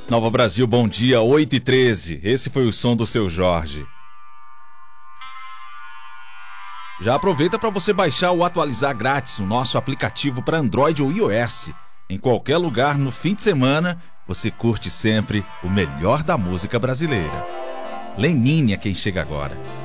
Nova Brasil, bom dia, 8h13. Esse foi o som do seu Jorge. Já aproveita para você baixar ou atualizar grátis o nosso aplicativo para Android ou iOS. Em qualquer lugar, no fim de semana, você curte sempre o melhor da música brasileira. Lenine é quem chega agora.